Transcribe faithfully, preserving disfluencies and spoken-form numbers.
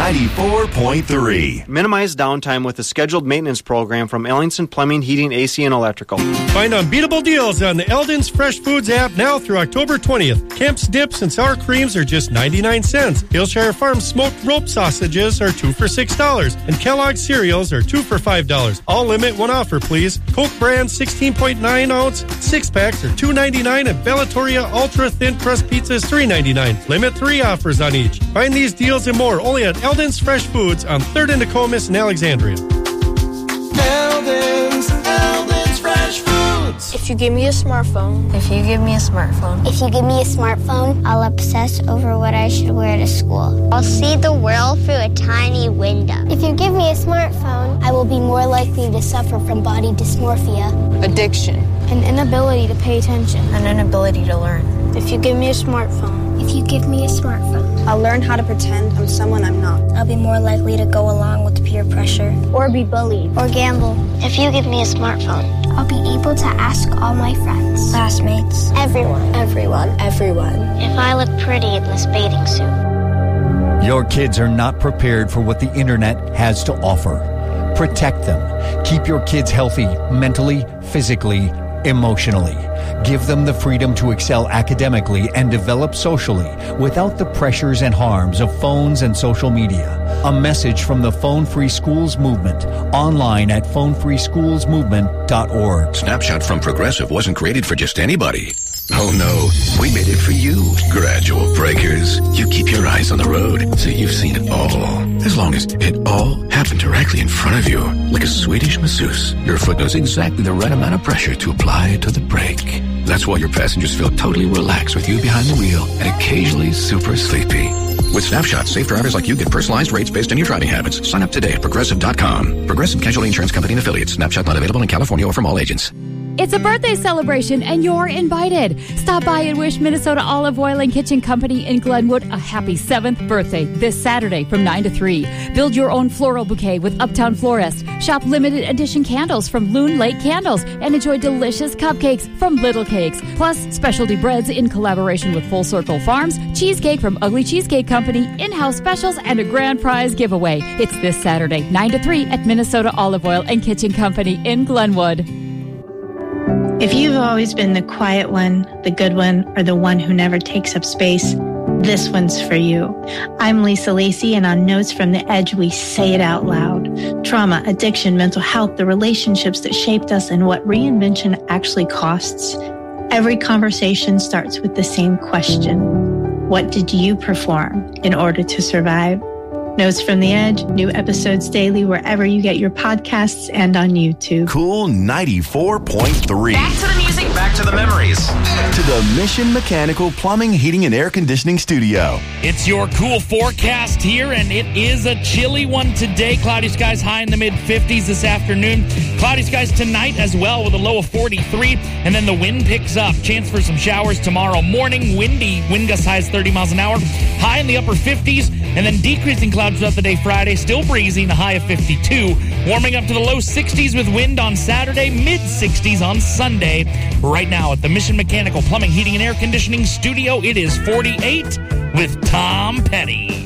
ninety-four point three. Minimize downtime with a scheduled maintenance program from Ellingson Plumbing, Heating, A C, and Electrical. Find unbeatable deals on the Eldon's Fresh Foods app now through October twentieth. Kemp's dips and sour creams are just ninety-nine cents. Hillshire Farm smoked rope sausages are two for six dollars. And Kellogg's cereals are two for five dollars. All limit one offer, please. Coke brand sixteen point nine ounce six packs are two ninety-nine, and Bellatoria Ultra Thin Crust Pizza is three ninety-nine. Limit three offers on each. Find these deals and more only at Eldon's Fresh Foods on third and Nokomis in Alexandria. Eldon's, Eldon's Fresh Foods. If you give me a smartphone. If you give me a smartphone. If you give me a smartphone, I'll obsess over what I should wear to school. I'll see the world through a tiny window. If you give me a smartphone, I will be more likely to suffer from body dysmorphia, addiction, an inability to pay attention, an inability to learn. If you give me a smartphone. If you give me a smartphone, I'll learn how to pretend I'm someone I'm not. I'll be more likely to go along with peer pressure. Or be bullied. Or gamble. If you give me a smartphone, I'll be able to ask all my friends, classmates, everyone, everyone, everyone. If I look pretty in this bathing suit. Your kids are not prepared for what the internet has to offer. Protect them. Keep your kids healthy mentally, physically, emotionally. Give them the freedom to excel academically and develop socially without the pressures and harms of phones and social media. A message from the Phone Free Schools Movement, online at phone free schools movement dot org. Snapshot from Progressive wasn't created for just anybody. Oh no, we made it for you. Gradual breakers. You keep your eyes on the road, so you've seen it all. As long as it all happened directly in front of you, like a Swedish masseuse, your foot knows exactly the right amount of pressure to apply to the brake. That's why your passengers feel totally relaxed with you behind the wheel and occasionally super sleepy. With Snapshot, safe drivers like you get personalized rates based on your driving habits. Sign up today at Progressive dot com. Progressive Casualty Insurance Company and Affiliates. Snapshot not available in California or from all agents. It's a birthday celebration, and you're invited. Stop by and wish Minnesota Olive Oil and Kitchen Company in Glenwood a happy seventh birthday this Saturday from nine to three. Build your own floral bouquet with Uptown Florist. Shop limited edition candles from Loon Lake Candles and enjoy delicious cupcakes from Little Cakes. Plus, specialty breads in collaboration with Full Circle Farms, cheesecake from Ugly Cheesecake Company, in-house specials, and a grand prize giveaway. It's this Saturday, nine to three at Minnesota Olive Oil and Kitchen Company in Glenwood. If you've always been the quiet one, the good one, or the one who never takes up space, this one's for you. I'm Lisa Lacey, and on Notes from the Edge, we say it out loud. Trauma, addiction, mental health, the relationships that shaped us, and what reinvention actually costs. Every conversation starts with the same question. What did you perform in order to survive? Notes from the Edge, new episodes daily wherever you get your podcasts and on YouTube. Cool ninety-four point three. Back to the music, back to the memories. To the Mission Mechanical Plumbing, Heating, and Air Conditioning Studio. It's your cool forecast here, and it is a chilly one today. Cloudy skies high in the mid fifties this afternoon. Cloudy skies tonight as well with a low of forty-three, and then the wind picks up. Chance for some showers tomorrow morning. Windy, wind gust highs thirty miles an hour. High in the upper fifties, and then decreasing clouds throughout the day Friday. Still breezy, a high of fifty-two. Warming up to the low sixties with wind on Saturday, mid sixties on Sunday. Right now at the Mission Mechanical Plumbing, Heating, and Air Conditioning Studio, it is forty-eight with Tom Petty.